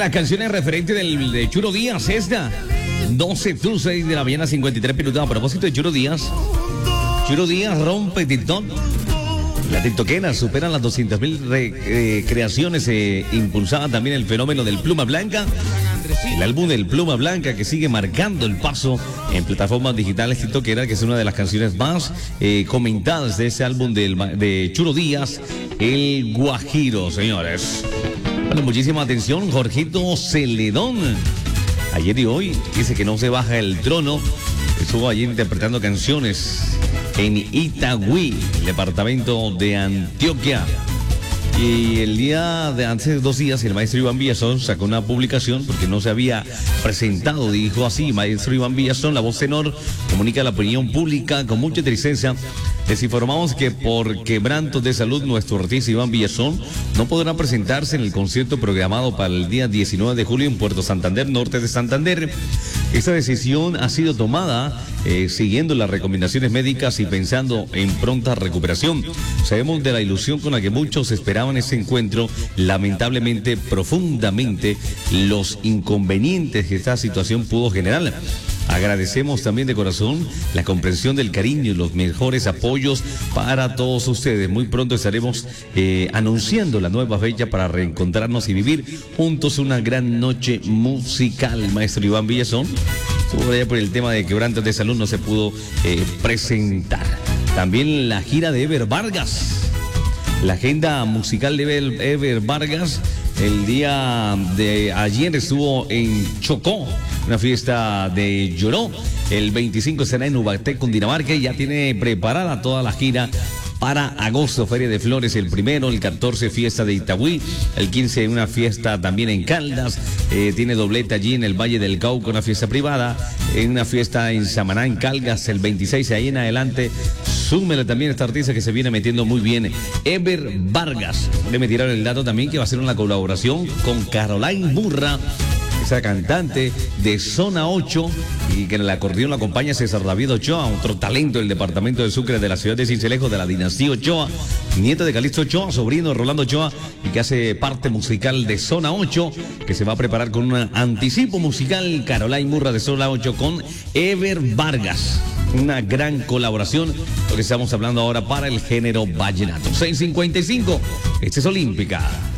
las canciones referentes de Churo Díaz, esta 12:06 de la mañana, 53 minutos. A propósito de Churo Díaz rompe TikTok. Las tiktokeras superan las 200.000 creaciones, impulsada también el fenómeno del Pluma Blanca. El álbum del Pluma Blanca que sigue marcando el paso en plataformas digitales tiktokeras, que es una de las canciones más comentadas de ese álbum de Churo Díaz, El Guajiro, señores. Bueno, muchísima atención, Jorgito Celedón. Ayer y hoy dice que no se baja el trono. Estuvo ayer interpretando canciones en Itagüí, el departamento de Antioquia. Y el día de hace 2 días, el maestro Iván Villazón sacó una publicación porque no se había presentado. Dijo así: maestro Iván Villazón, la voz tenor, comunica a la opinión pública con mucha tristeza. Les informamos que por quebrantos de salud, nuestro artista Iván Villazón no podrá presentarse en el concierto programado para el día 19 de julio en Puerto Santander, norte de Santander. Esta decisión ha sido tomada siguiendo las recomendaciones médicas y pensando en pronta recuperación. Sabemos de la ilusión con la que muchos esperaban ese encuentro. Lamentablemente, profundamente, los inconvenientes que esta situación pudo generar. Agradecemos también de corazón la comprensión del cariño y los mejores apoyos para todos ustedes. Muy pronto estaremos anunciando la nueva fecha para reencontrarnos y vivir juntos una gran noche musical. Maestro Iván Villazón, por el tema de quebrantos de salud, no se pudo presentar. También la gira de Ever Vargas. La agenda musical de Ever Vargas el día de ayer estuvo en Chocó, una fiesta de Lloró. El 25 será en Ubaté, Cundinamarca, y ya tiene preparada toda la gira para agosto. Feria de Flores el 1, el 14 fiesta de Itagüí, el 15 una fiesta también en Caldas, tiene doblete allí en el Valle del Cauca, una fiesta privada, una fiesta en Samaná, en Caldas, el 26, ahí en adelante. Súmele también a esta artista que se viene metiendo muy bien, Ever Vargas. Le metieron el dato también que va a ser una colaboración con Caroline Murra, esa cantante de Zona 8, y que en el acordeón la acompaña César David Ochoa, otro talento del departamento de Sucre, de la ciudad de Sincelejo, de la dinastía Ochoa, nieto de Calixto Ochoa, sobrino de Rolando Ochoa, y que hace parte musical de Zona 8, que se va a preparar con un anticipo musical, Caroline Murra de Zona 8 con Ever Vargas. Una gran colaboración, lo que estamos hablando ahora para el género vallenato. 6:55, este es Olímpica.